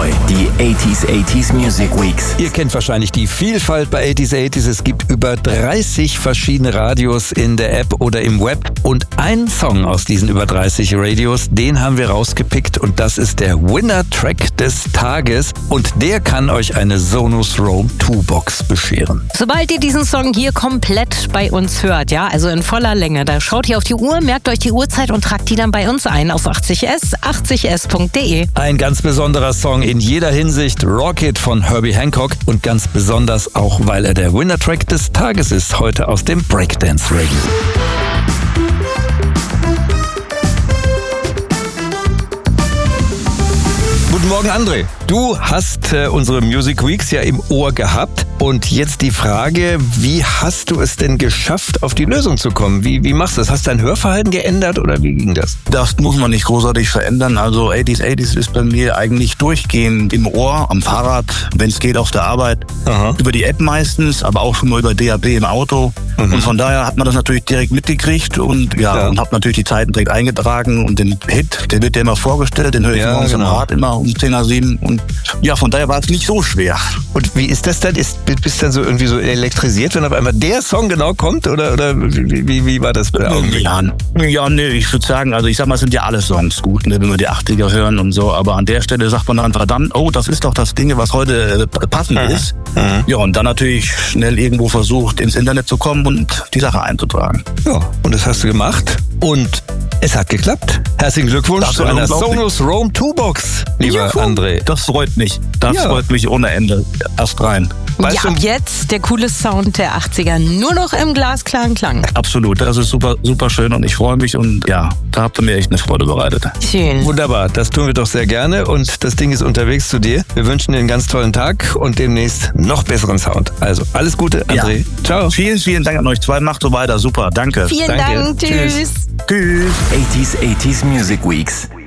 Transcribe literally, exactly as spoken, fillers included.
neu, die eighties eighties Music Weeks. Ihr kennt wahrscheinlich die Vielfalt bei eighties eighties. Es gibt über dreißig verschiedene Radios in der App oder im Web. Und einen Song aus diesen über dreißig Radios, den haben wir rausgepickt. Und das ist der Winner-Track des Tages. Und der kann euch eine Sonos Roam zwei Box bescheren. Sobald ihr diesen Song hier komplett bei uns hört, ja, also in voller Länge, da schaut ihr auf die Uhr, merkt euch die Uhrzeit und tragt die dann bei uns ein auf achtzig S, achtzig S punkt de. Ein ganz besonderer Song in jeder Hinsicht, Rocket von Herbie Hancock und ganz besonders auch, weil er der Winner-Track des Tages ist, heute aus dem Breakdance Radio. Guten Morgen, André. Du hast äh, unsere Music Weeks ja im Ohr gehabt. Und jetzt die Frage, wie hast du es denn geschafft, auf die Lösung zu kommen? Wie, wie machst du das? Hast du dein Hörverhalten geändert oder wie ging das? Das muss man nicht großartig verändern. Also eighties eighties ist bei mir eigentlich durchgehend im Ohr, am Fahrrad, wenn es geht auf der Arbeit. Aha. Über die App meistens, aber auch schon mal über D A B im Auto. Mhm. Und von daher hat man das natürlich direkt mitgekriegt und ja, ja. und habe natürlich die Zeiten direkt eingetragen und den Hit, der wird ja immer vorgestellt, den höre ich ja, morgens genau. im Rad immer um zehn nach sieben und ja, von daher war es nicht so schwer. Und wie ist das dann? Ist, bist du dann so irgendwie so elektrisiert, wenn auf einmal der Song genau kommt oder, oder wie, wie, wie war das bei der Augenblick? Ja, ja, nee, ich würde sagen, also ich sag mal, es sind ja alle Songs gut, ne, wenn wir die achtziger hören und so, aber an der Stelle sagt man dann verdammt, oh, das ist doch das Ding, was heute äh, passend mhm. ist. Mhm. Ja, und dann natürlich schnell irgendwo versucht, ins Internet zu kommen und die Sache einzutragen. Ja, und das hast du gemacht und es hat geklappt. Herzlichen Glückwunsch das zu einer Sonos Roam zwei Box, lieber Juhu. André. Das freut mich. Das ja. freut mich ohne Ende. Erst rein. Weißt ja, ab jetzt der coole Sound der achtziger, nur noch im glasklaren Klang. Absolut, das ist super, super schön und ich freue mich und ja, da habt ihr mir echt eine Freude bereitet. Schön. Wunderbar, das tun wir doch sehr gerne und das Ding ist unterwegs zu dir. Wir wünschen dir einen ganz tollen Tag und demnächst noch besseren Sound. Also alles Gute, André. Ja. Ciao. Vielen, vielen Dank an euch zwei. Macht so weiter. Super, danke. Vielen danke. Dank. Tschüss. Tschüss. eighties eighties Music Weeks.